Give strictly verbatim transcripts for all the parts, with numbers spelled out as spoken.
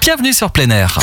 bienvenue sur Plein Air.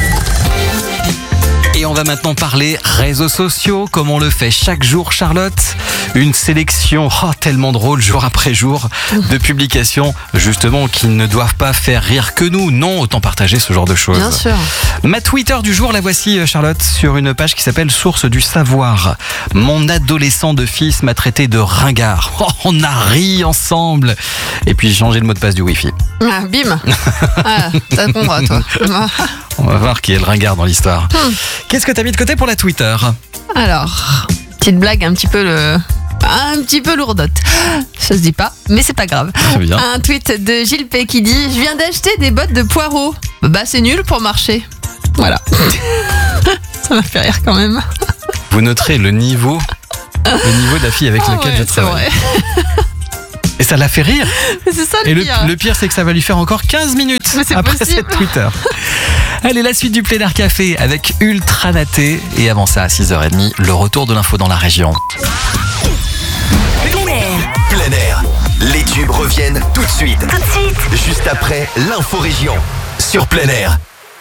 Et on va maintenant parler réseaux sociaux, comme on le fait chaque jour, Charlotte. Une sélection oh, tellement drôle, jour après jour, de publications, justement, qui ne doivent pas faire rire que nous. Non, autant partager ce genre de choses. Bien sûr. Ma Twitter du jour, la voici, Charlotte, sur une page qui s'appelle Source du savoir. Mon adolescent de fils m'a traité de ringard. Oh, on a ri ensemble. Et puis j'ai changé le mot de passe du Wi-Fi. Ah, bim. Ah, ça répondra, toi. On va voir qui est le ringard dans l'histoire. Hmm. Qu'est-ce que t'as mis de côté pour la Twitter ? Alors, petite blague un petit peu le... un petit peu lourdote. Ça se dit pas, mais c'est pas grave. Très bien. Un tweet de Gilles P qui dit « Je viens d'acheter des bottes de poireaux. Bah c'est nul pour marcher. » Voilà. Ça m'a fait rire quand même. Vous noterez le niveau, le niveau de la fille avec Ah laquelle ouais, je c'est travaille. vrai. Et ça l'a fait rire. Mais c'est ça le Et le, pire. le pire, c'est que ça va lui faire encore quinze minutes Mais c'est après possible. cette Twitter. Allez, la suite du Plein Air Café avec Ultra Naté. Et avant ça, à six heures trente, le retour de l'info dans la région. Plein air. Plein air. Les tubes reviennent tout de suite. Tout de suite. Juste après l'info région. Sur Plein air.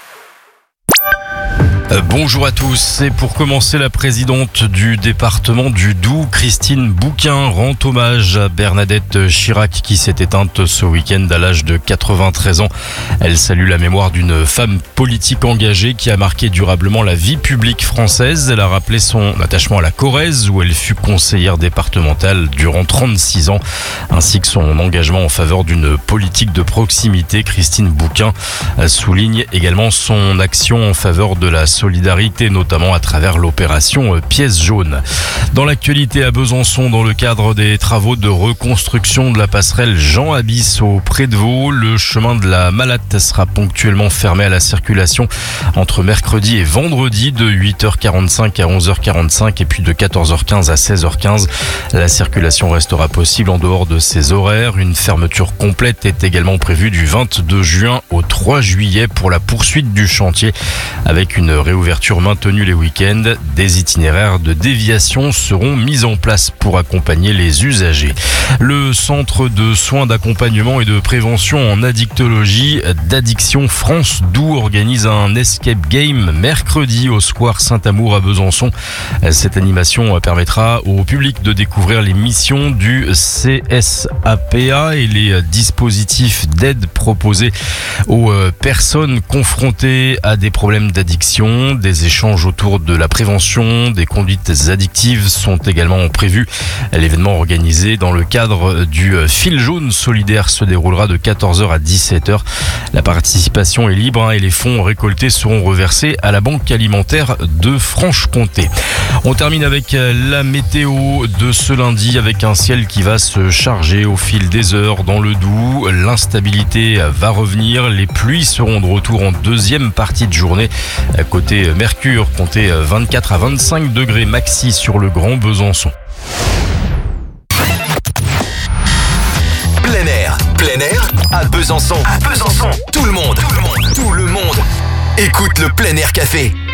Euh, bonjour à tous. Et pour commencer, la présidente du département du Doubs, Christine Bouquin, rend hommage à Bernadette Chirac qui s'est éteinte ce week-end à l'âge de quatre-vingt-treize ans. Elle salue la mémoire d'une femme politique engagée qui a marqué durablement la vie publique française. Elle a rappelé son attachement à la Corrèze où elle fut conseillère départementale durant trente-six ans, ainsi que son engagement en faveur d'une politique de proximité. Christine Bouquin souligne également son action en faveur de la solidarité, notamment à travers l'opération Pièce jaune. Dans l'actualité à Besançon, dans le cadre des travaux de reconstruction de la passerelle Jean Abyss au Près-de-Vaux, le chemin de la Malatte sera ponctuellement fermé à la circulation entre mercredi et vendredi de huit heures quarante-cinq à onze heures quarante-cinq et puis de quatorze heures quinze à seize heures quinze. La circulation restera possible en dehors de ces horaires. Une fermeture complète est également prévue du vingt-deux juin au trois juillet pour la poursuite du chantier, avec une réouverture maintenue les week-ends. Des itinéraires de déviation seront mis en place pour accompagner les usagers. Le centre de soins d'accompagnement et de prévention en addictologie d'Addiction France Doubs organise un escape game mercredi au square Saint-Amour à Besançon. Cette animation permettra au public de découvrir les missions du C S A P A et les dispositifs d'aide proposés aux personnes confrontées à des problèmes d'addiction. Des échanges autour de la prévention des conduites addictives sont également prévus. L'événement organisé dans le cadre du fil jaune solidaire se déroulera de quatorze heures à dix-sept heures. La participation est libre et les fonds récoltés seront reversés à la Banque alimentaire de Franche-Comté. On termine avec la météo de ce lundi avec un ciel qui va se charger au fil des heures dans le Doubs. L'instabilité va revenir. Les pluies seront de retour en deuxième partie de journée. Côté Mercure, comptez vingt-quatre à vingt-cinq degrés maxi sur le Grand Besançon. Plein air. Plein air à Besançon. À Besançon. Tout le monde. Tout le monde. Tout le monde. Écoute le Plein Air Café.